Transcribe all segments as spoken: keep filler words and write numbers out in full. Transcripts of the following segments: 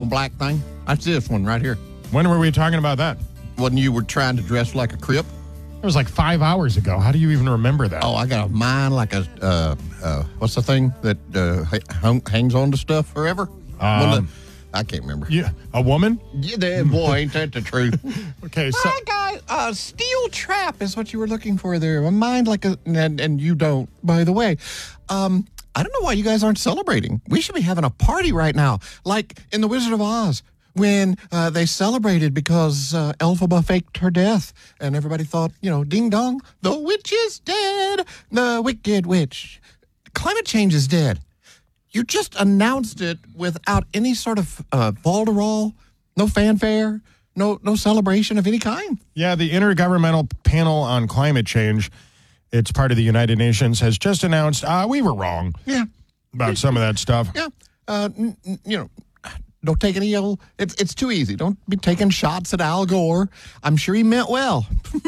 black thing? That's this one right here. When were we talking about that? When you were trying to dress like a Crip. It was like five hours ago. How do you even remember that? Oh, I got a mind like a, uh, uh, what's the thing that uh, hung, hangs on to stuff forever? Um, the, I can't remember. Yeah, a woman? Yeah, that, boy, ain't that the truth? Okay, so... My guy, uh, steel trap is what you were looking for there. A mind like a, and, and you don't, by the way. Um, I don't know why you guys aren't celebrating. We should be having a party right now, like in The Wizard of Oz, when uh, they celebrated because uh, Elphaba faked her death, and everybody thought, you know, ding dong, the witch is dead, the wicked witch. Climate change is dead. You just announced it without any sort of uh, balderall, no fanfare, no no celebration of any kind. Yeah, the Intergovernmental Panel on Climate Change, it's part of the United Nations, has just announced uh, we were wrong Yeah. about some of that stuff. Yeah. Uh, n- n- you know, don't take any ill. It's, it's too easy. Don't be taking shots at Al Gore. I'm sure he meant well.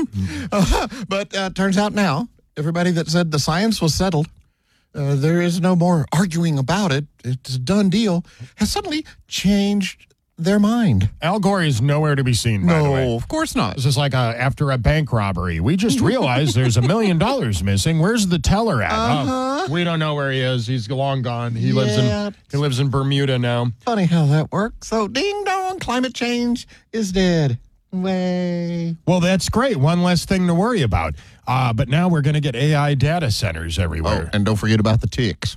uh, but uh, turns out now, everybody that said the science was settled, Uh, there is no more arguing about it, it's a done deal, has suddenly changed their mind. Al Gore is nowhere to be seen, by the way. No, of course not. This is like a, after a bank robbery. We just realized there's a million dollars missing. Where's the teller at? Uh-huh. Oh, we don't know where he is. He's long gone. He lives Yeah. in he lives in Bermuda now. Funny how that works. So, ding dong, climate change is dead. Way. Well, that's great. One less thing to worry about. Uh, but now we're going to get A I data centers Oh, everywhere. and don't forget about the ticks.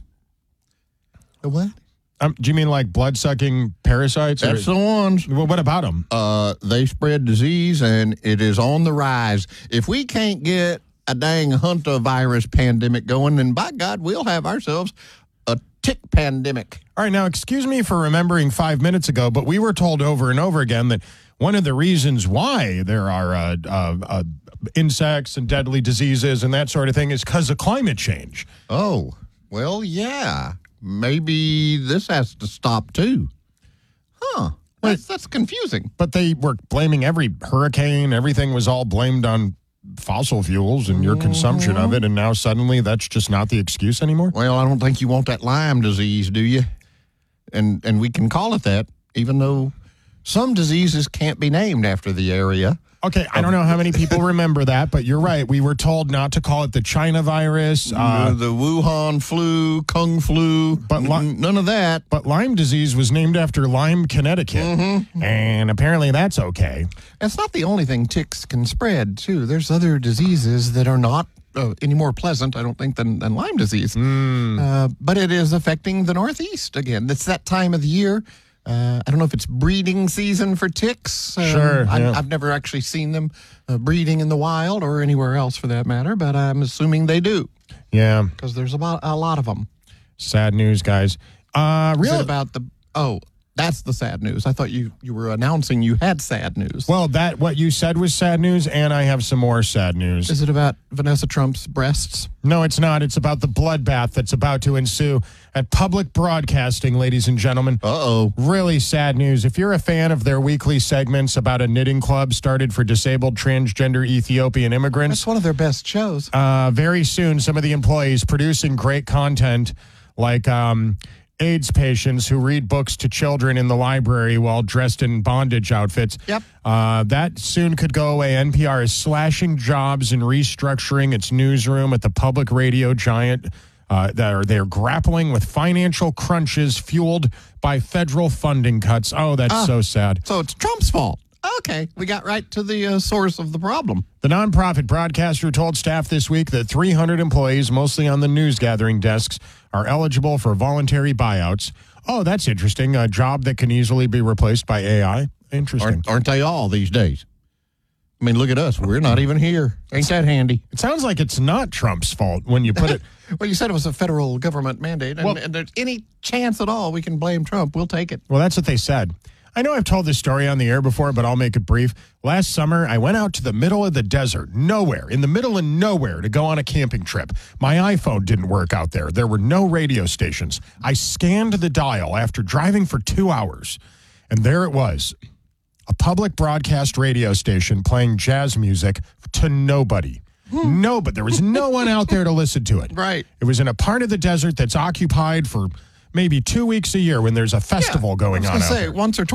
The what? Um, do you mean like blood-sucking parasites? or- That's the ones. well, what about them? Uh, they spread disease, and it is on the rise. If we can't get a dang Hunter virus pandemic going, then by God, we'll have ourselves a tick pandemic. All right, now, excuse me for remembering five minutes ago, but we were told over and over again that one of the reasons why there are uh, uh, uh, insects and deadly diseases and that sort of thing is because of climate change. Oh, well, yeah. Maybe this has to stop, too. Huh. That's, that's confusing. But they were blaming every hurricane. Everything was all blamed on fossil fuels and your consumption of it, and now suddenly that's just not the excuse anymore? Well, I don't think you want that Lyme disease, do you? And and we can call it that, even though some diseases can't be named after the area. Okay, I don't know how many people remember that, but you're right. We were told not to call it the China virus. Uh, the Wuhan flu, Kung flu, But but Li- none of that. but Lyme disease was named after Lyme, Connecticut, and apparently that's okay. It's not the only thing ticks can spread, too. There's other diseases that are not uh, any more pleasant, I don't think, than, than Lyme disease. Uh, but it is affecting the Northeast again. It's that time of the year. Uh, I don't know if it's breeding season for ticks. Um, Sure, I, yeah. I've never actually seen them uh, breeding in the wild or anywhere else for that matter, but I'm assuming they do Yeah, because there's about a lot of them. sad news, guys. Uh, Is real it about the... Oh, that's the sad news. I thought you, you were announcing you had sad news. Well, that what you said was sad news, and I have some more sad news. Is it about Vanessa Trump's breasts? No, it's not. It's about the bloodbath that's about to ensue at public broadcasting, ladies and gentlemen. Uh-oh. Really sad news. If you're a fan of their weekly segments about a knitting club started for disabled transgender Ethiopian immigrants, That's one of their best shows. uh, very soon some of the employees producing great content like um, AIDS patients who read books to children in the library while dressed in bondage outfits. Yep. Uh, that soon could go away. N P R is slashing jobs and restructuring its newsroom at the public radio giant. Uh, that are they're grappling with financial crunches fueled by federal funding cuts. Oh, that's Ah. so sad. So it's Trump's fault. Okay, we got right to the uh, source of the problem. The nonprofit broadcaster told staff this week that three hundred employees, mostly on the news gathering desks, are eligible for voluntary buyouts. Oh, that's interesting. A job that can easily be replaced by A I. Interesting. Aren't, aren't they all these days? I mean, look at us. We're not even here. Ain't that handy? It sounds like it's not Trump's fault when you put it. Well, you said it was a federal government mandate, and, Well- and there's any chance at all we can blame Trump, we'll take it. Well, that's what they said. I know I've told this story on the air before, but I'll make it brief. Last summer, I went out to the middle of the desert, nowhere, in the middle of nowhere, to go on a camping trip. My iPhone didn't work out there. There were no radio stations. I scanned the dial after driving for two hours, and there it was, a public broadcast radio station playing jazz music to nobody. No, but there was no one out there to listen to it. Right. It was in a part of the desert that's occupied for maybe two weeks a year when there's a festival going I on was out gonna say, there. once or twice.